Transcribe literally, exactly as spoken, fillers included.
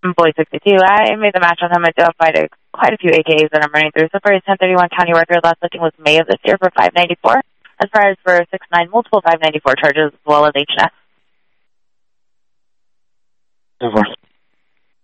Boy sixty-two, I made the match on him. I identified a, quite a few A K As that I'm running through. So far, he's ten thirty-one county record. Last looking was May of this year for five ninety-four. As far as for six nine, multiple five ninety-four charges, as well as H N S. So far.